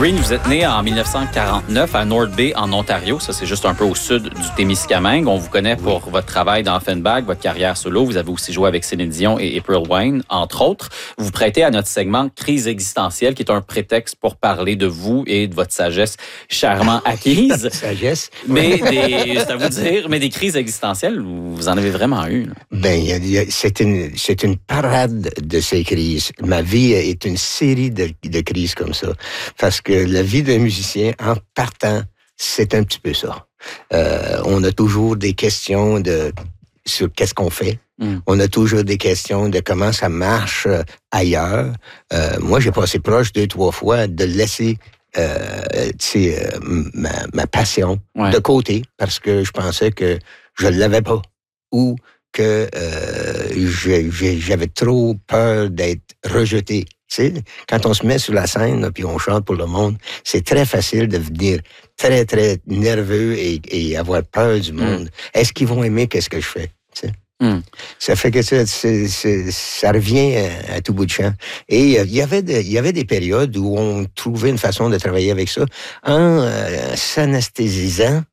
Green, vous êtes né en 1949 à North Bay, en Ontario. Ça, c'est juste un peu au sud du Témiscamingue. On vous connaît pour votre travail dans Offenbach, votre carrière solo. Vous avez aussi joué avec Céline Dion et April Wine, entre autres. Vous vous prêtez à notre segment Crise existentielle, qui est un prétexte pour parler de vous et de votre sagesse chèrement acquise. Sagesse. Mais c'est à vous dire, mais des crises existentielles, vous en avez vraiment eu. Là. Ben, c'est une parade de ces crises. Ma vie est une série de crises comme ça. Parce que la vie d'un musicien, en partant, c'est un petit peu ça. On a toujours des questions sur qu'est-ce qu'on fait. On a toujours des questions de comment ça marche ailleurs. Moi, j'ai passé proche 2-3 fois de laisser ma passion de côté parce que je pensais que je ne l'avais pas ou que j'avais trop peur d'être rejeté. Tu sais, quand on se met sur la scène puis on chante pour le monde, c'est très facile de devenir très, très nerveux et avoir peur du monde. Est-ce qu'ils vont aimer qu'est-ce que je fais? Tu sais? Ça fait que ça revient à tout bout de champ. Et il y avait des périodes où on trouvait une façon de travailler avec ça en s'anesthésiant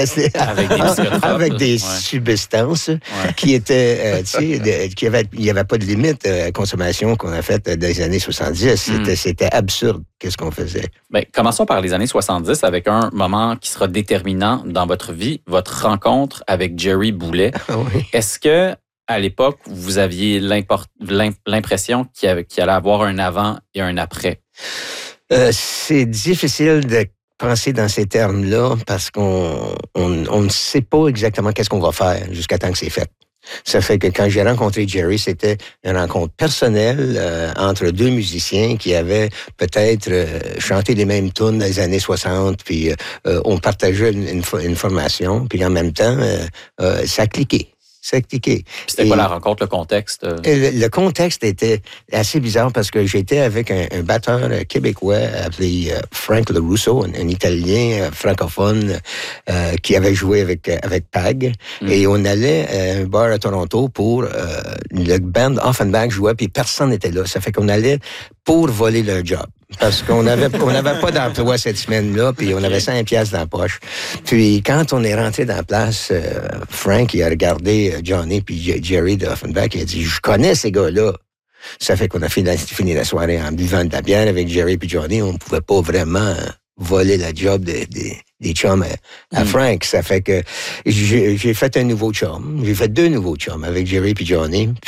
avec des substances qui étaient, il y avait pas de limite à la consommation qu'on a faite dans les années 70. C'était absurde. Qu'est-ce qu'on faisait? Bien, commençons par les années 70 avec un moment qui sera déterminant dans votre vie, votre rencontre avec Jerry Boulet. Oui. Est-ce que, à l'époque, vous aviez l'impression qu'il allait avoir un avant et un après? C'est difficile de penser dans ces termes-là parce qu'on ne sait pas exactement qu'est-ce qu'on va faire jusqu'à temps que c'est fait. Ça fait que quand j'ai rencontré Jerry, c'était une rencontre personnelle entre deux musiciens qui avaient peut-être chanté les mêmes tunes dans les années 60, puis on partageait une formation, puis en même temps, ça a cliqué. C'était quoi la rencontre, le contexte? Le contexte était assez bizarre parce que j'étais avec un batteur québécois appelé Frank LaRusso, un Italien francophone qui avait joué avec Pag. Et on allait à un bar à Toronto pour le band Offenbach jouait, puis personne n'était là. Ça fait qu'on allait pour voler leur job. Parce qu'on n'avait pas d'emploi cette semaine-là, puis on avait 5 piastres dans la poche. Puis quand on est rentré dans la place, Frank, il a regardé Johnny puis Jerry de Offenbach, il a dit « Je connais ces gars-là ». Ça fait qu'on a fini la soirée en buvant de la bière avec Jerry puis Johnny. On ne pouvait pas vraiment voler la job des chums à Frank. Ça fait que j'ai fait un nouveau chum. J'ai fait 2 nouveaux chums avec Jerry puis Johnny.